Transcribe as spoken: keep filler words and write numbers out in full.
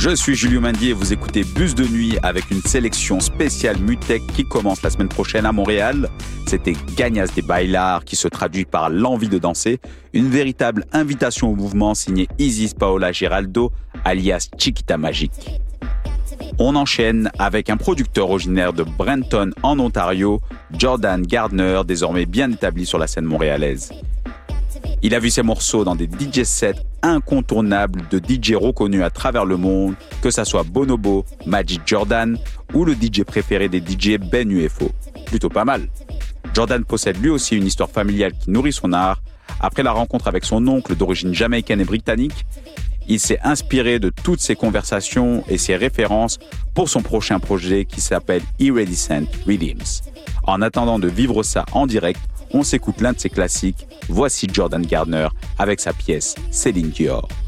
Je suis Julio Mendy et vous écoutez Bus de nuit avec une sélection spéciale Mutech qui commence la semaine prochaine à Montréal. C'était Gañas de Bailar qui se traduit par l'envie de danser, une véritable invitation au mouvement signée Isis Paola Giraldo alias Chiquita Magique. On enchaîne avec un producteur originaire de Brenton en Ontario, Jordan Gardner, désormais bien établi sur la scène montréalaise. Il a vu ses morceaux dans des D J sets incontournables de D J reconnus à travers le monde, que ça soit Bonobo, Magic Jordan ou le D J préféré des D J Ben U F O. Plutôt pas mal. Jordan possède lui aussi une histoire familiale qui nourrit son art. Après la rencontre avec son oncle d'origine jamaïcaine et britannique, il s'est inspiré de toutes ses conversations et ses références pour son prochain projet qui s'appelle Iridescent Rhythms. En attendant de vivre ça en direct, on s'écoute l'un de ses classiques. Voici Jordan Gardner avec sa pièce Céline Dior.